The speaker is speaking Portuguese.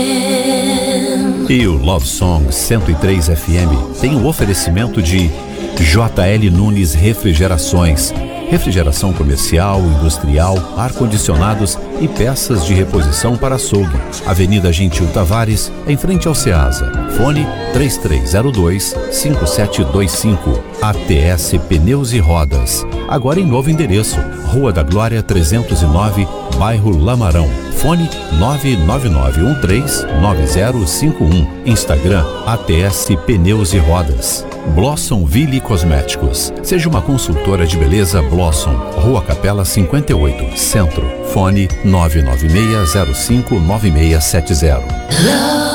E o Love Song 103 FM tem o oferecimento de JL Nunes Refrigerações. Refrigeração comercial, industrial, ar-condicionados e peças de reposição para açougue. Avenida Gentil Tavares, em frente ao Ceasa. Fone 3302-5725. ATS Pneus e Rodas. Agora em novo endereço. Rua da Glória 309, bairro Lamarão. Fone 99913-9051. Instagram ATS Pneus e Rodas. Blossomville Cosméticos. Seja uma consultora de beleza Blossom. Rua Capela 58, Centro. Fone 996059670.